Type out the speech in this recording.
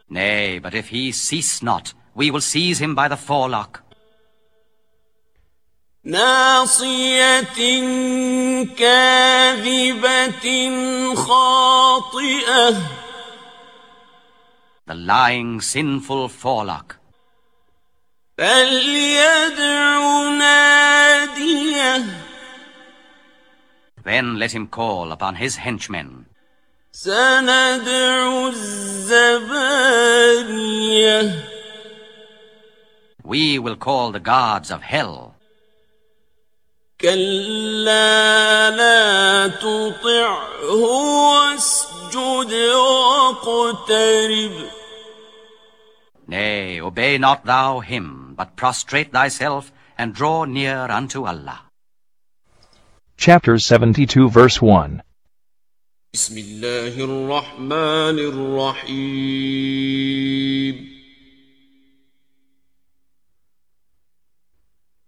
Nay, but if he cease not, we will seize him by the forelock. ناصية كاذبة خاطئة. The lying, sinful forelock. فليدع ناديه. Then let him call upon his henchmen. سندع الزبانية. We will call the guards of hell. كلا لا تطعه واسجد واقترب. Nay, obey not thou him, but prostrate thyself and draw near unto Allah. Chapter 72, verse 1. بسم الله الرحمن الرحيم.